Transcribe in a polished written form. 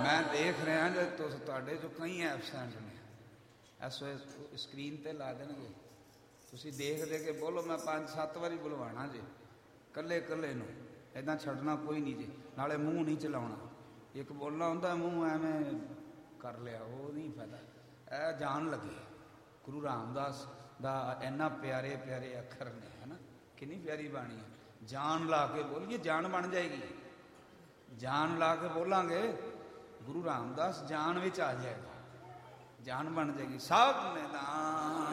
ਮੈਂ ਦੇਖ ਰਿਹਾ ਜੇ ਤੁਹਾਡੇ 'ਚੋਂ ਕਈ ਐਬਸੈਂਟ ਨੇ, ਇਸ ਸਕਰੀਨ 'ਤੇ ਲਾ ਦੇਣਗੇ, ਤੁਸੀਂ ਦੇਖ ਦੇ ਕੇ ਬੋਲੋ। ਮੈਂ 5-7 ਵਾਰੀ ਬੁਲਵਾਉਣਾ ਜੇ, ਇਕੱਲੇ ਇਕੱਲੇ ਨੂੰ, ਇੱਦਾਂ ਛੱਡਣਾ ਕੋਈ ਨਹੀਂ ਜੇ। ਨਾਲੇ ਮੂੰਹ ਨਹੀਂ ਚਲਾਉਣਾ, ਇੱਕ ਬੋਲਣਾ ਹੁੰਦਾ ਮੂੰਹ ਐਵੇਂ ਕਰ ਲਿਆ, ਉਹ ਨਹੀਂ ਫਾਇਦਾ। ਇਹ ਜਾਣ ਲੱਗੇ ਗੁਰੂ ਰਾਮਦਾਸ ਦਾ ਇੰਨਾ ਪਿਆਰੇ ਪਿਆਰੇ ਅੱਖਰ ਨੇ, ਹੈ ਨਾ, ਕਿੰਨੀ ਪਿਆਰੀ ਬਾਣੀ ਹੈ। ਜਾਨ ਲਾ ਕੇ ਬੋਲੀਏ, ਜਾਨ ਬਣ ਜਾਏਗੀ। ਜਾਨ ਲਾ ਕੇ ਬੋਲਾਂਗੇ ਗੁਰੂ ਰਾਮਦਾਸ ਜਾਨ ਵਿੱਚ ਆ ਜਾਏਗਾ, ਜਾਨ ਬਣ ਜਾਏਗੀ। ਸਭ ਨੇ ਨਾਮ